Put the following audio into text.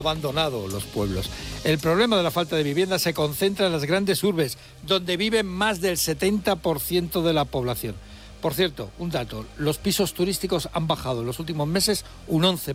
abandonado los pueblos. El problema de la falta de vivienda se concentra en las grandes urbes, donde viven más del 70% de la población. Por cierto, un dato, los pisos turísticos han bajado en los últimos meses un 11%.